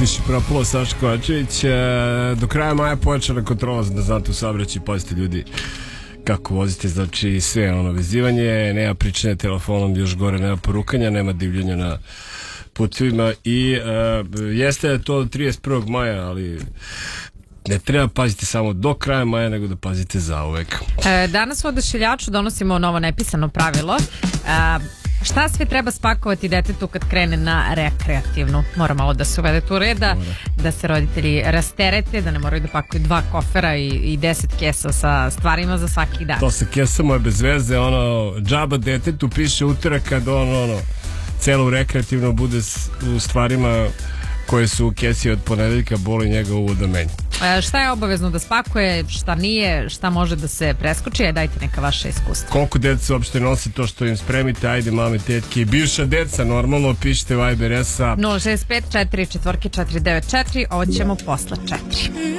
Tiši propalo Saša Kovačević. Do kraja maja pojačana kontrola da znate u saobraćaju. Pazite ljudi kako vozite, znači sve vezivanje, nema pričanja telefonom, još gore nema porukanja, nema divljenja na putevima i jeste to 31. maja, ali ne treba paziti samo do kraja maja, nego da pazite zauvek. Danas u Odašiljaču donosimo novo nepisano pravilo. Šta sve treba spakovati detetu kad krene na rekreativnu? Mora malo da se uvede tu reda, da se roditelji rasterete, da ne moraju da pakuju 2 kofera i 10 kesa sa stvarima za svaki dan. To sa kesama je bez veze, džaba detetu piše utorak kad celo rekreativno bude u stvarima koje su u kesi od ponedeljka, boli njega uvo da menja. Šta je obavezno da spakuje, šta nije, šta može da se preskoči, dajte neka vaša iskustva. Koliko deca uopšte nosi to što im spremite, ajde mame, tetke, bivša deca, normalno, pišite Viber-a 065 44 494, ovo ćemo posle 4.